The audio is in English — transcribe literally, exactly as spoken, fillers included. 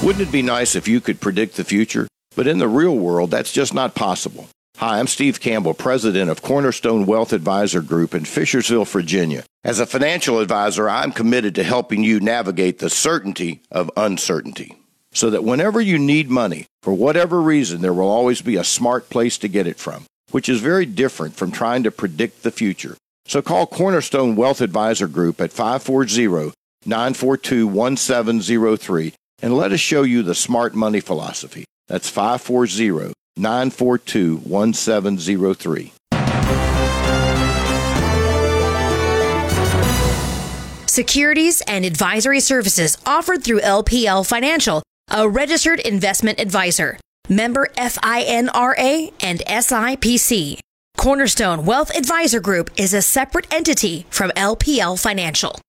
Wouldn't it be nice if you could predict the future? But in the real world, that's just not possible. Hi, I'm Steve Campbell, president of Cornerstone Wealth Advisor Group in Fishersville, Virginia. As a financial advisor, I'm committed to helping you navigate the certainty of uncertainty, so that whenever you need money, for whatever reason, there will always be a smart place to get it from, which is very different from trying to predict the future. So call Cornerstone Wealth Advisor Group at five four zero, nine four two, one seven zero three and let us show you the smart money philosophy. That's five four zero, nine four two, one seven zero three. Securities and advisory services offered through L P L Financial, a registered investment advisor. Member F I N R A and S I P C. Cornerstone Wealth Advisor Group is a separate entity from L P L Financial.